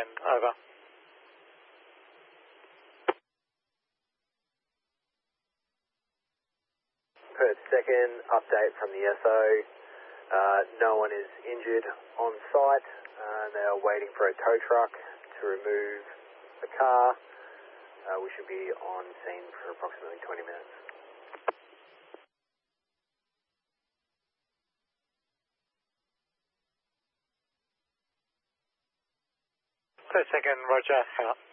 second, over. Perth second, update from the SO. No one is injured on site. They are waiting for a tow truck to remove the car. We should be on scene for approximately 20 minutes. Perth second, roger, hang up.